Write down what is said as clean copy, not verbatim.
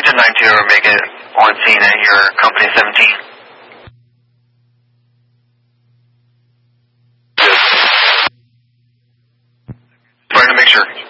1092, make it on scene at your company 17. Trying to make sure.